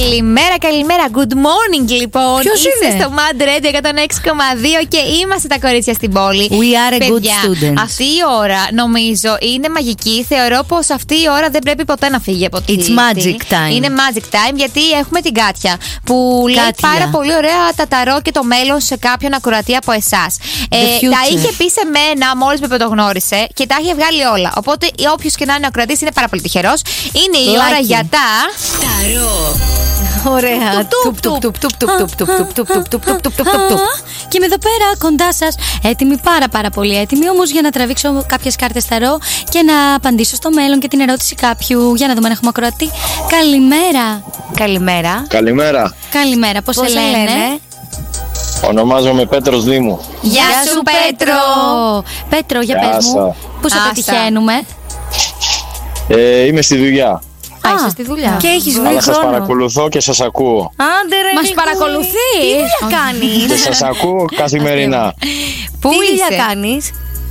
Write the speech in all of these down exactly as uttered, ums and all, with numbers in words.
Καλημέρα, καλημέρα. Good morning, λοιπόν. Ποιος Είστε είναι? στο Mad Radio εκατόν έξι κόμμα δύο και είμαστε τα κορίτσια στην πόλη. We are a Παιδιά, good student. αυτή η ώρα νομίζω είναι μαγική. Θεωρώ πως αυτή η ώρα δεν πρέπει ποτέ να φύγει από τη It's magic time. Είναι magic time γιατί έχουμε την Κάτια που λέει Κάτια. πάρα πολύ ωραία τα ταρό και το μέλλον σε κάποιον ακροατή από εσάς. Ε, τα είχε πει σε μένα μόλις με πρωτογνώρισε και τα είχε βγάλει όλα. Οπότε όποιος και να είναι ο ακροατής είναι πάρα πολύ τυχερός. Είναι η ώρα Lucky. για τα. Ταρό. Ωραία. Τουπ, τουπ, τουπ, τουπ, τουπ, τουπ, τουπ, τουπ, τουπ, τουπ, τουπ, τουπ, τουπ, τουπ. Και είμαι εδώ πέρα κοντά σας, έτοιμη, πάρα πάρα πολύ έτοιμη όμως για να τραβήξω κάποιες κάρτες ταρό και να απαντήσω στο μέλλον και την ερώτηση κάποιου. Για να δούμε αν έχουμε ακροατή. Καλημέρα. Καλημέρα. Καλημέρα. Καλημέρα, πώς σε λένε? Ονομάζομαι Πέτρος Δήμου. Γεια σου, Πέτρο! Πέτρο, για Γεια πες μου, σας. πού σε Άστα. πετυχαίνουμε? Ε, είμαι στη δουλειά. Α, είσαι στη δουλειά. Και έχεις βρει Αλλά σας χρόνο. παρακολουθώ και σας ακούω. Άντε ρε, Μας Νίκο, παρακολουθείς? Τι δουλειά κάνεις? Και σας ακούω καθημερινά. Πού Τι δουλειά είσαι? κάνεις?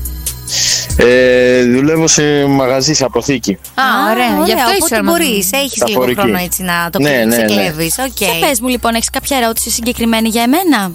Ε, δουλεύω σε μαγαζί, σε αποθήκη. Α, ωραία. Γι' αυτό οπότε είσαι μπορείς, έχεις λίγο Μεταφορική. χρόνο έτσι να το Ναι, ναι, ναι. ξεκλέβεις. Οκ. Και πες μου λοιπόν, έχεις κάποια ερώτηση συγκεκριμένη για εμένα?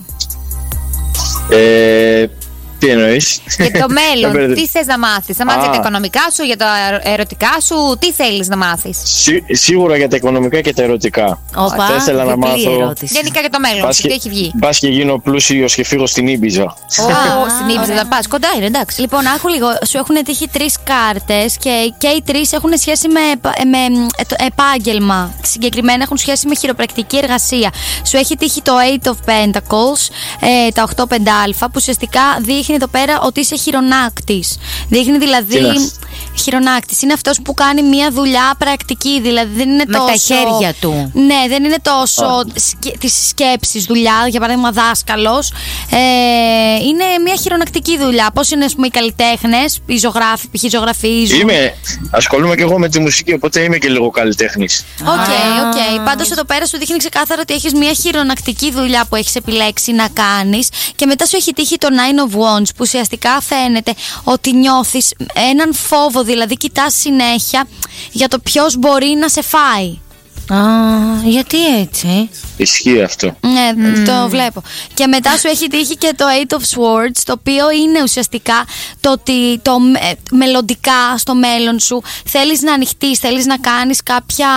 Ε, τι εννοείς? Και το μέλλον, Δεν τι θες να μάθεις? Να μάθεις για Α. τα οικονομικά σου, για τα ερωτικά σου, τι θέλεις να μάθεις? Σί- σίγουρα για τα οικονομικά και τα ερωτικά. Όπα, Θα ήθελα να διπλή μάθω. ερώτηση. Γενικά για το μέλλον Μπας σου, και, τι έχει βγει? μπας και γίνω πλούσιος και φύγω στην Ήμπιζα. Ω, στην Ήπειρο θα πας, κοντά είναι, εντάξει. Λοιπόν, άκου λίγο. Σου έχουν τύχει τρεις κάρτες και, και οι τρεις έχουν σχέση με, επα- με ε, το επάγγελμα. Συγκεκριμένα έχουν σχέση με χειροπρακτική εργασία. Σου έχει τύχει το Eight of Pentacles, ε, τα οκτώ πεντάλφα, που ουσιαστικά δείχνει εδώ πέρα ότι είσαι χειρονάκτης. Δείχνει δηλαδή. Τι να- Χειρονάκτης είναι αυτός που κάνει μια δουλειά πρακτική, δηλαδή δεν είναι Με τόσο. τα χέρια του. Ναι, δεν είναι τόσο σκε... της σκέψης δουλειά, για παράδειγμα δάσκαλος. Ε, είναι μια χειρονακτική δουλειά. Πώς είναι, ας πούμε, οι καλλιτέχνες, οι ζωγράφοι, π.χ. ζωγραφίζουν. Είμαι, ασχολούμαι και εγώ με τη μουσική, οπότε είμαι και λίγο καλλιτέχνης. Οκ, οκ. Πάντως εδώ πέρα σου δείχνει ξεκάθαρα ότι έχεις μια χειρονακτική δουλειά που έχεις επιλέξει να κάνεις και μετά σου έχει τύχει το Nine of Wands που ουσιαστικά φαίνεται ότι νιώθεις έναν φόβο, δηλαδή κοιτάς συνέχεια για το ποιος μπορεί να σε φάει. Α, γιατί έτσι? Ισχύει αυτό. Ναι, το βλέπω. Και μετά σου έχει τύχει και το Eight of Swords, το οποίο είναι ουσιαστικά το ότι το, ε, μελλοντικά στο μέλλον σου θέλεις να ανοιχτείς, θέλεις να κάνεις κάποια,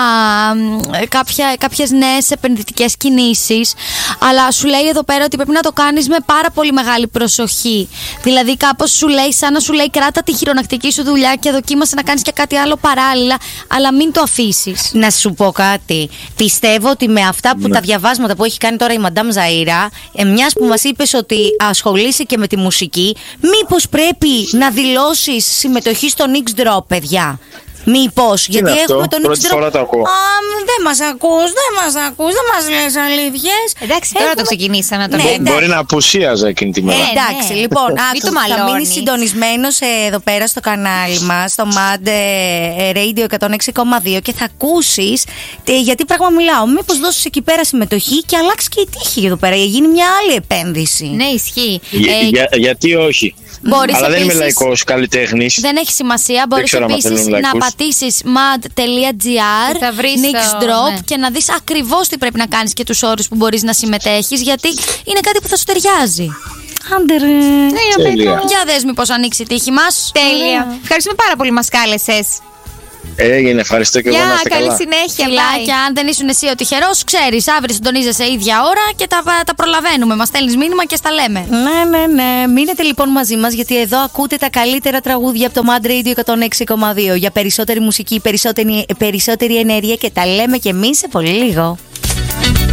ε, κάποια, κάποιες νέες επενδυτικές κινήσεις, αλλά σου λέει εδώ πέρα ότι πρέπει να το κάνεις με πάρα πολύ μεγάλη προσοχή. Δηλαδή κάπως σου λέει, σαν να σου λέει, κράτα τη χειρονακτική σου δουλειά και δοκίμασε να κάνεις και κάτι άλλο παράλληλα, αλλά μην το αφήσεις. Να σου πω κάτι. Πιστεύω ότι με αυτά που τα διαβάσματα που έχει κάνει τώρα η Μαντάμ Ζαΐρα, ε, μιας που μας είπες ότι ασχολείσαι και με τη μουσική, μήπως πρέπει να δηλώσεις συμμετοχή στο Nix Drop, παιδιά? Μήπως, γιατί είναι αυτό? έχουμε τον Πρώτη Nix Drop. φορά το ακούω. Α, δεν μας ακούς, δεν μας ακούς, δεν μας λες αλήθειες. Εντάξει, τώρα το ξεκινήσαμε να το Ναι, λέμε. εντάξει. Μπορεί να απουσίαζα εκείνη τη μέρα. Ε, εντάξει, ναι. λοιπόν, Μην άκου, το θα μαλώνεις. μείνει συντονισμένος ε, εδώ πέρα στο κανάλι μας, στο Mad ε, Radio εκατόν έξι κόμμα δύο και θα ακούσεις ε, γιατί πράγμα μιλάω. Μήπως δώσεις εκεί πέρα συμμετοχή και αλλάξει και η τύχη εδώ πέρα, για γίνει μια άλλη επένδυση. Ναι, ισχύει. Για- Ε, για- γιατί όχι? Μπορείς Αλλά δεν είμαι επίσης- λαϊκός καλλιτέχνης. Δεν έχει σημασία. Μπορείς ξέρω αν επίσης θέλουν να λαϊκούς. πατήσεις mad.gr, Και θα βρεις Nix το- Drop ναι. και να δεις ακριβώς τι πρέπει να κάνεις και τους όρους που μπορείς να συμμετέχεις, γιατί είναι κάτι που θα σου ταιριάζει. Άντε ρε. ναι, Τέλεια. Για δες μήπως ανοίξει η τύχη μας. Τέλεια. Ευχαριστούμε πάρα πολύ που μας κάλεσες. Έγινε, ευχαριστώ και εγώ, να Γεια, είστε καλή καλά. συνέχεια. Φιλάκια, αν δεν ήσουν εσύ ο τυχερός, ξέρεις, αύριο συντονίζεσαι ίδια ώρα και τα, τα προλαβαίνουμε. Μας στέλνεις μήνυμα και στα λέμε. Ναι, ναι, ναι. Μείνετε λοιπόν μαζί μας, γιατί εδώ ακούτε τα καλύτερα τραγούδια από το Mad Radio εκατόν έξι κόμμα δύο. Για περισσότερη μουσική, περισσότερη, περισσότερη ενέργεια και τα λέμε και εμείς σε πολύ λίγο.